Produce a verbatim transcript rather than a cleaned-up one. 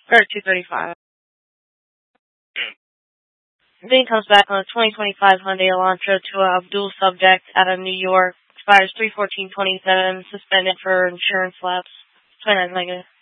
Or two thirty-five. Then he comes back on a twenty twenty-five Hyundai Elantra to a dual subject out of New York. Expires three fourteen twenty-seven. Suspended for insurance lapse. twenty-nine negative.